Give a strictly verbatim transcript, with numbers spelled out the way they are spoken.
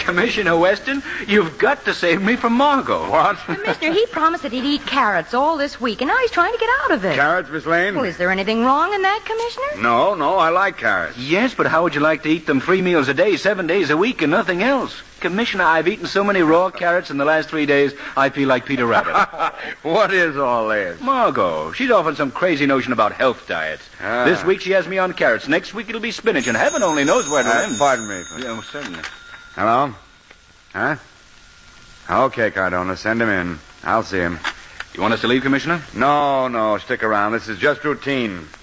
Commissioner Weston, you've got to save me from Margot. What? Commissioner, he promised that he'd eat carrots all this week, and now he's trying to get out of it. Carrots, Miss Lane? Well, is there anything wrong in that, Commissioner? No, no, I like carrots. Yes, but how would you like to eat them three meals a day, seven days a week, and nothing else? Commissioner, I've eaten so many raw carrots in the last three days, I feel like Peter Rabbit. What is all this? Margot, she's off on some crazy notion about health diets. Ah. This week she has me on carrots. Next week it'll be spinach, and heaven only knows where it'll Uh, end. pardon me. Yeah, well, certainly. Hello? Huh? Okay, Cardona, send him in. I'll see him. You want us to leave, Commissioner? No, no, stick around. This is just routine.